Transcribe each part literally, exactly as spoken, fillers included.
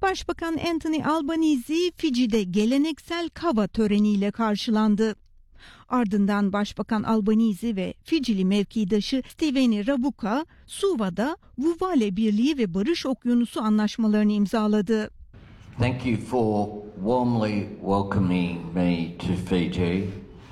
Başbakan Anthony Albanese, Fiji'de geleneksel kava töreniyle karşılandı. Ardından Başbakan Albanese ve Fijili mevkidaşı Steveni Rabuka, Suva'da Vuvale Birliği ve Barış Okyanusu anlaşmalarını imzaladı. Thank you for warmly welcoming me to Fiji.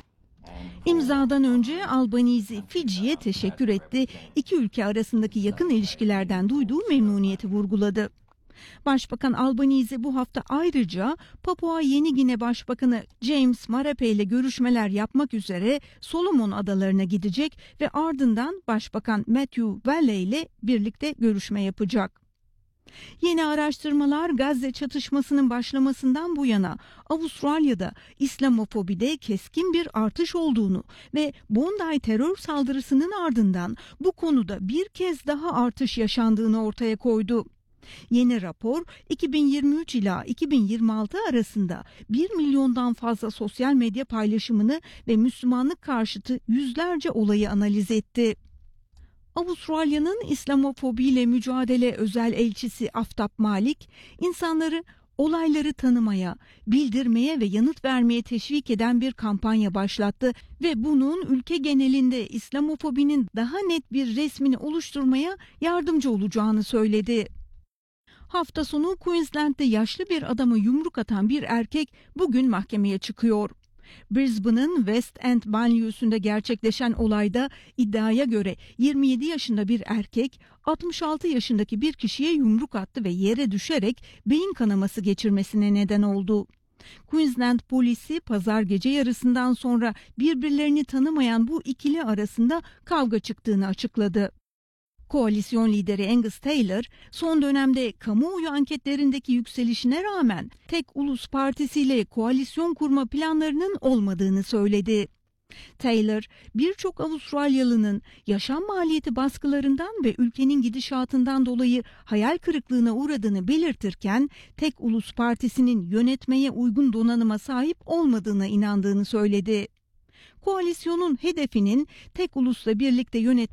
İmzadan önce Albanese Fiji'ye teşekkür etti. İki ülke arasındaki yakın ilişkilerden duyduğu memnuniyeti vurguladı. Başbakan Albanese bu hafta ayrıca Papua Yeni Gine Başbakanı James Marape ile görüşmeler yapmak üzere Solomon Adalarına gidecek ve ardından Başbakan Matthew Valley ile birlikte görüşme yapacak. Yeni araştırmalar Gazze çatışmasının başlamasından bu yana Avustralya'da İslamofobide keskin bir artış olduğunu ve Bondi terör saldırısının ardından bu konuda bir kez daha artış yaşandığını ortaya koydu. Yeni rapor iki bin yirmi üç ila iki bin yirmi altı arasında bir milyondan fazla sosyal medya paylaşımını ve Müslümanlık karşıtı yüzlerce olayı analiz etti. Avustralya'nın İslamofobiyle mücadele özel elçisi Aftap Malik, insanları olayları tanımaya, bildirmeye ve yanıt vermeye teşvik eden bir kampanya başlattı ve bunun ülke genelinde İslamofobinin daha net bir resmini oluşturmaya yardımcı olacağını söyledi. Hafta sonu Queensland'de yaşlı bir adama yumruk atan bir erkek bugün mahkemeye çıkıyor. Brisbane'ın West End banliyösünde gerçekleşen olayda iddiaya göre yirmi yedi yaşında bir erkek altmış altı yaşındaki bir kişiye yumruk attı ve yere düşerek beyin kanaması geçirmesine neden oldu. Queensland polisi pazar gece yarısından sonra birbirlerini tanımayan bu ikili arasında kavga çıktığını açıkladı. Koalisyon lideri Angus Taylor, son dönemde kamuoyu anketlerindeki yükselişine rağmen Tek Ulus Partisi ile koalisyon kurma planlarının olmadığını söyledi. Taylor, birçok Avustralyalı'nın yaşam maliyeti baskılarından ve ülkenin gidişatından dolayı hayal kırıklığına uğradığını belirtirken, Tek Ulus Partisi'nin yönetmeye uygun donanıma sahip olmadığına inandığını söyledi. Koalisyonun hedefinin tek ulusla birlikte yönet